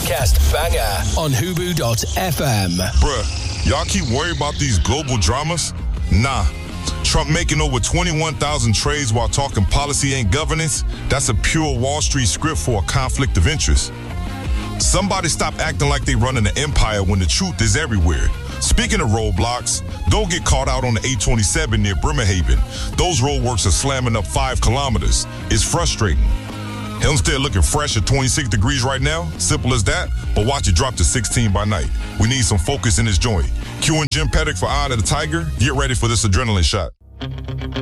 podcast banger on Hubu.fm. Bruh, y'all keep worrying about these global dramas? Nah. Trump making over 21,000 trades while talking policy ain't governance? That's a pure Wall Street script for a conflict of interest. Somebody stop acting like they running an empire when the truth is everywhere. Speaking of roadblocks, don't get caught out on the 827 near Bremerhaven. Those roadworks are slamming up 5 kilometers. It's frustrating. Hempstead looking fresh at 26 degrees right now. Simple as that, but watch it drop to 16 by night. We need some focus in this joint. Q and Jim Pettick for Eye of the Tiger. Get ready for this adrenaline shot.